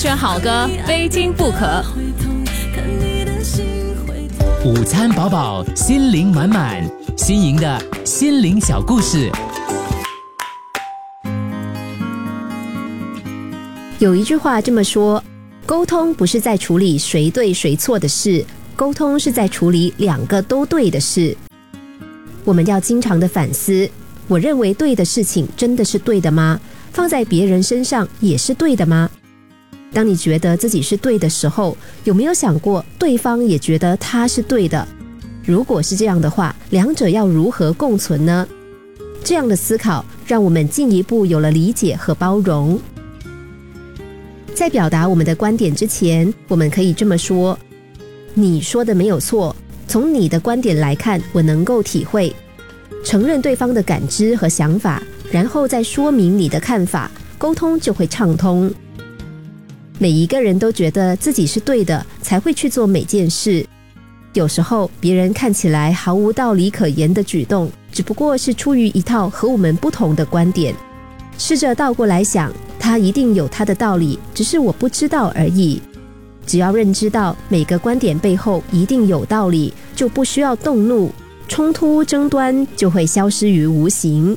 选好歌，非听不可。 午餐饱饱，心灵满满，新颖的心灵小故事。 有一句话这么说，沟通不是在处理谁对谁错的事，沟通是在处理两个都对的事。我们要经常的反思，我认为对的事情真的是对的吗？放在别人身上也是对的吗？当你觉得自己是对的时候，有没有想过对方也觉得他是对的？如果是这样的话，两者要如何共存呢？这样的思考让我们进一步有了理解和包容。在表达我们的观点之前，我们可以这么说：你说的没有错，从你的观点来看，我能够体会。承认对方的感知和想法，然后再说明你的看法，沟通就会畅通。每一个人都觉得自己是对的，才会去做每件事。有时候别人看起来毫无道理可言的举动，只不过是出于一套和我们不同的观点。试着倒过来想，他一定有他的道理，只是我不知道而已。只要认知到每个观点背后一定有道理，就不需要动怒，冲突争端就会消失于无形。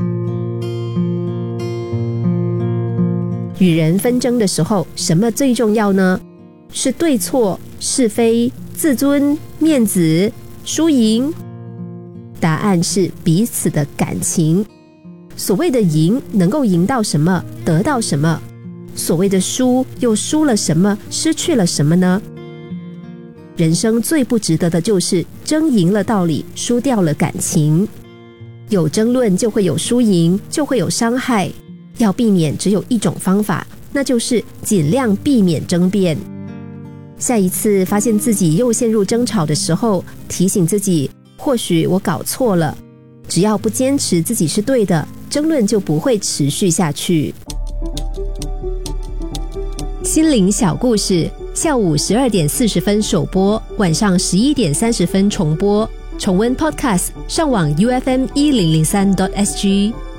与人纷争的时候，什么最重要呢？是对错、是非、自尊、面子、输赢？答案是彼此的感情。所谓的赢，能够赢到什么，得到什么？所谓的输，又输了什么，失去了什么呢？人生最不值得的就是争赢了道理，输掉了感情。有争论就会有输赢，就会有伤害。要避免只有一种方法，那就是尽量避免争辩。下一次发现自己又陷入争吵的时候，提醒自己，或许我搞错了。只要不坚持自己是对的，争论就不会持续下去。心灵小故事，下午12点40分首播，晚上11点30分重播。重温 Podcast， 上网 UFM1003.SG。